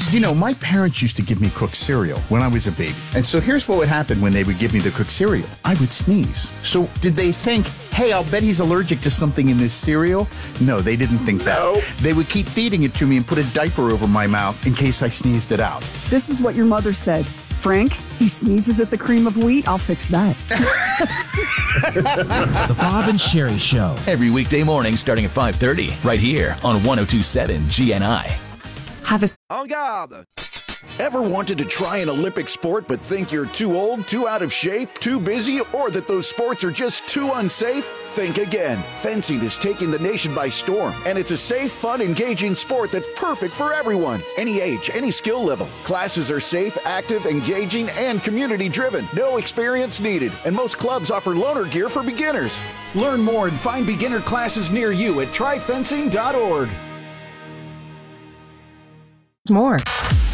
You know, my parents used to give me cooked cereal when I was a baby. And so here's what would happen when they would give me the cooked cereal. I would sneeze. So did they think, hey, I'll bet he's allergic to something in this cereal? No, they didn't think that. They would keep feeding it to me and put a diaper over my mouth in case I sneezed it out. This is what your mother said. Frank, he sneezes at the cream of wheat. I'll fix that. The Bob and Sherry Show. Every weekday morning starting at 5:30, right here on 102.7 GNI. Have a... En garde! Ever wanted to try an Olympic sport but think you're too old, too out of shape, too busy, or that those sports are just too unsafe? Think again. Fencing is taking the nation by storm, and it's a safe, fun, engaging sport that's perfect for everyone. Any age, any skill level. Classes are safe, active, engaging, and community-driven. No experience needed, and most clubs offer loaner gear for beginners. Learn more and find beginner classes near you at tryfencing.org. More.